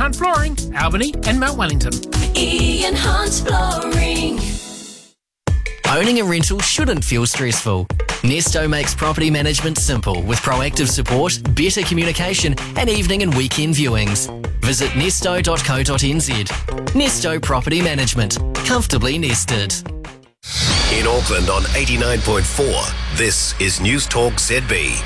Hunt Flooring, Albany and Mount Wellington. Ian Hunt Flooring. Owning a rental shouldn't feel stressful. Nesto makes property management simple with proactive support, better communication and evening and weekend viewings. Visit nesto.co.nz. Nesto Property Management. Comfortably nested. In Auckland on 89.4, this is News Talk ZB.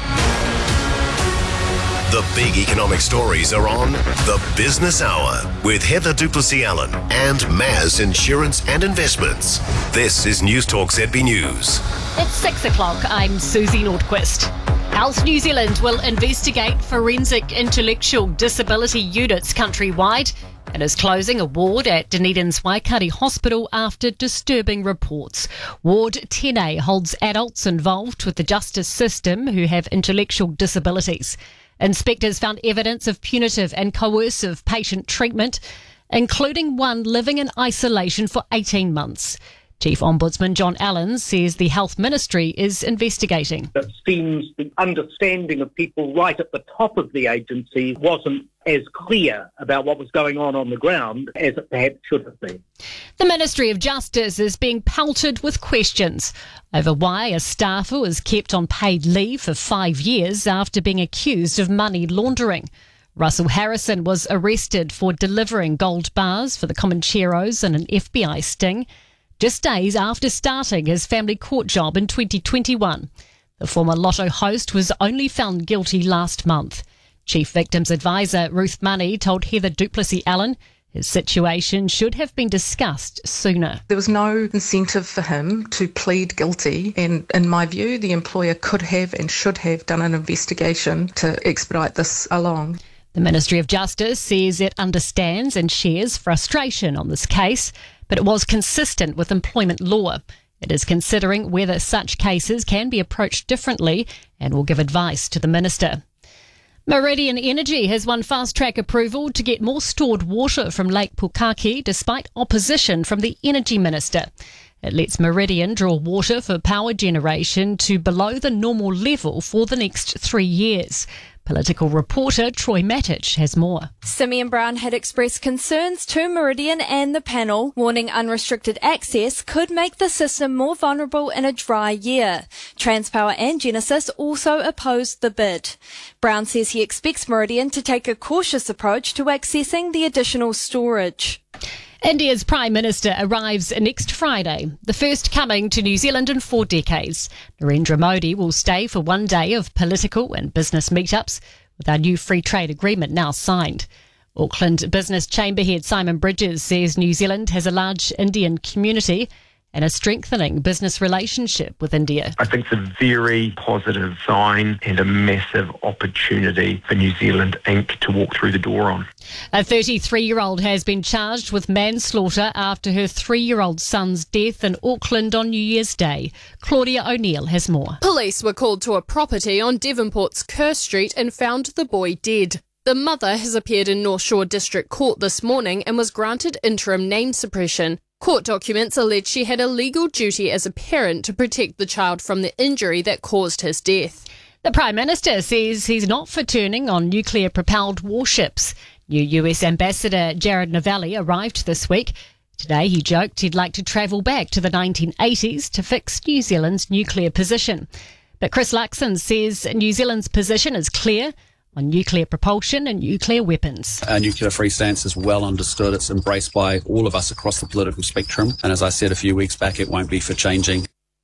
The big economic stories are on The Business Hour with Heather Duplessis-Allen and Maz Insurance and Investments. This is News Talk ZB News. It's 6 o'clock. I'm Susie Nordquist. Health New Zealand will investigate forensic intellectual disability units countrywide and is closing a ward at Dunedin's Waikari Hospital after disturbing reports. Ward 10A holds adults involved with the justice system who have intellectual disabilities. Inspectors found evidence of punitive and coercive patient treatment, including one living in isolation for 18 months. Chief Ombudsman John Allen says the Health Ministry is investigating. It seems the understanding of people right at the top of the agency wasn't as clear about what was going on the ground as it perhaps should have been. The Ministry of Justice is being pelted with questions over why a staffer was kept on paid leave for 5 years after being accused of money laundering. Russell Harrison was arrested for delivering gold bars for the Comancheros in an FBI sting, just days after starting his family court job in 2021. The former Lotto host was only found guilty last month. Chief Victims Advisor Ruth Money told Heather Duplessis-Allen his situation should have been discussed sooner. There was no incentive for him to plead guilty, and in my view, the employer could have and should have done an investigation to expedite this along. The Ministry of Justice says it understands and shares frustration on this case, but it was consistent with employment law. It is considering whether such cases can be approached differently and will give advice to the Minister. Meridian Energy has won fast-track approval to get more stored water from Lake Pukaki despite opposition from the Energy Minister. It lets Meridian draw water for power generation to below the normal level for the next 3 years. Political reporter Troy Matic has more. Simeon Brown had expressed concerns to Meridian and the panel, warning unrestricted access could make the system more vulnerable in a dry year. Transpower and Genesis also opposed the bid. Brown says he expects Meridian to take a cautious approach to accessing the additional storage. India's Prime Minister arrives next Friday, the first coming to New Zealand in 4 decades. Narendra Modi will stay for 1 day of political and business meetups, with our new free trade agreement now signed. Auckland Business Chamber head Simon Bridges says New Zealand has a large Indian community and a strengthening business relationship with India. I think it's a very positive sign and a massive opportunity for New Zealand Inc. to walk through the door on. A 33-year-old has been charged with manslaughter after her 3-year-old son's death in Auckland on New Year's Day. Claudia O'Neill has more. Police were called to a property on Devonport's Kerr Street and found the boy dead. The mother has appeared in North Shore District Court this morning and was granted interim name suppression. Court documents allege she had a legal duty as a parent to protect the child from the injury that caused his death. The Prime Minister says he's not for turning on nuclear-propelled warships. New US Ambassador Jared Novelli arrived this week. Today he joked he'd like to travel back to the 1980s to fix New Zealand's nuclear position. But Chris Luxon says New Zealand's position is clear on nuclear propulsion and nuclear weapons. Our nuclear-free stance is well understood. It's embraced by all of us across the political spectrum. And as I said a few weeks back, it won't be for changing.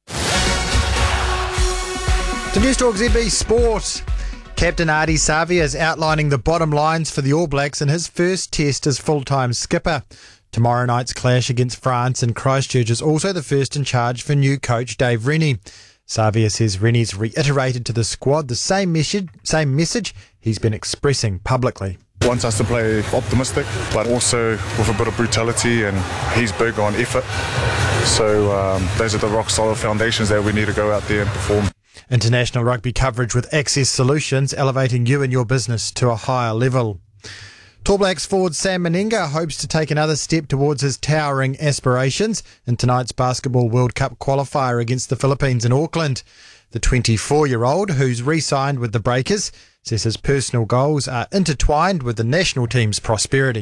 To News Talk ZB Sport. Captain Ardie Savea is outlining the bottom lines for the All Blacks in his first test as full-time skipper. Tomorrow night's clash against France in Christchurch is also the first in charge for new coach Dave Rennie. Savea says Rennie's reiterated to the squad the same message he's been expressing publicly. Wants us to play optimistic, but also with a bit of brutality, and he's big on effort. So those are the rock-solid foundations that we need to go out there and perform. International rugby coverage with Access Solutions, elevating you and your business to a higher level. Tall Blacks forward Sam Meninga hopes to take another step towards his towering aspirations in tonight's Basketball World Cup qualifier against the Philippines in Auckland. The 24-year-old, who's re-signed with the Breakers, says his personal goals are intertwined with the national team's prosperity.